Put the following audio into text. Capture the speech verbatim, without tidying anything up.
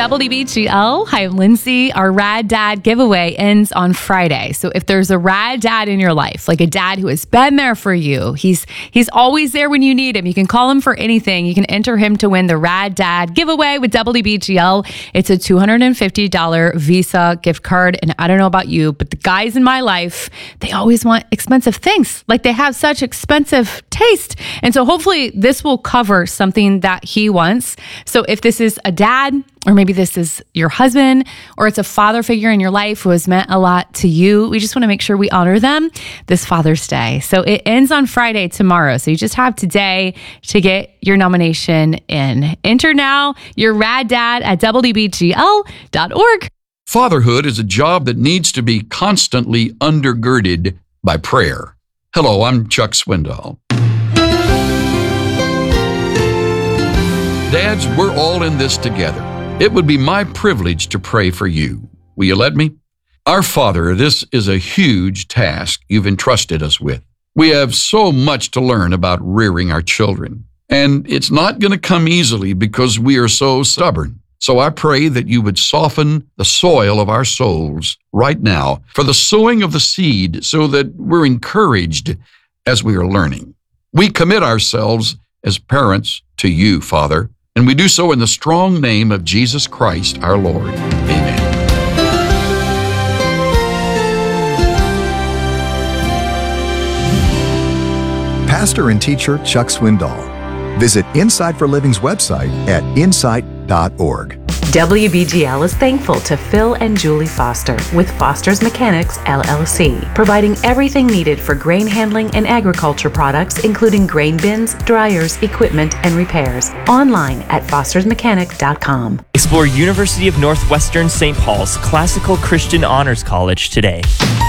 W D B G L. Hi, I'm Lindsay. Our Rad Dad giveaway ends on Friday. So if there's a rad dad in your life, like a dad who has been there for you, he's he's always there when you need him. You can call him for anything. You can enter him to win the Rad Dad giveaway with W D B G L. It's a two hundred fifty dollars Visa gift card. And I don't know about you, but the guys in my life, they always want expensive things. Like they have such expensive taste. And so hopefully this will cover something that he wants. So if this is a dad, or maybe this is your husband, or it's a father figure in your life who has meant a lot to you, we just want to make sure we honor them this Father's Day. So it ends on Friday tomorrow. So you just have today to get your nomination in. Enter now your Rad Dad at W D B G L dot org. Fatherhood is a job that needs to be constantly undergirded by prayer. Hello, I'm Chuck Swindoll. Dads, we're all in this together. It would be my privilege to pray for you. Will you let me? Our Father, this is a huge task you've entrusted us with. We have so much to learn about rearing our children, and it's not going to come easily because we are so stubborn. So I pray that you would soften the soil of our souls right now for the sowing of the seed so that we're encouraged as we are learning. We commit ourselves as parents to you, Father, and we do so in the strong name of Jesus Christ, our Lord. Amen. Pastor and teacher Chuck Swindoll. Visit Insight for Living's website at insight dot org. W B G L is thankful to Phil and Julie Foster with Foster's Mechanics, L L C, providing everything needed for grain handling and agriculture products, including grain bins, dryers, equipment, and repairs. Online at fosters mechanic dot com. Explore University of Northwestern Saint Paul's Classical Christian Honors College today.